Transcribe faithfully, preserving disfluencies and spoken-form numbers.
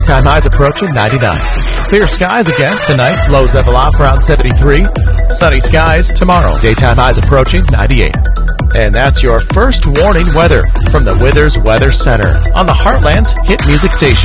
Time highs approaching ninety-nine. Clear skies again tonight. Lows level off around seventy-three. Sunny skies tomorrow. Daytime highs approaching ninety-eight. And that's your first warning weather from the Withers Weather Center on the Heartland's hit music station.